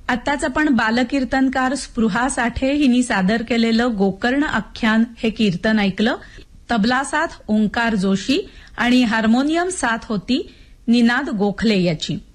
आत्ताच आपण बालकीर्तनकार स्पृहा साठे हिनी सादर केलेलं गोकर्ण आख्यान हे कीर्तन ऐकलं. तबला साथ ओंकार जोशी आणि हार्मोनियम साथ होती निनाद गोखले याची.